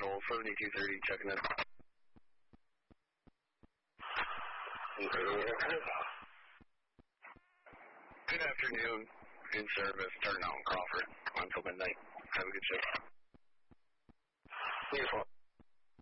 Sentinel 7230 checking in. Good afternoon. In service, turn out Crawford until midnight. Have a good shift.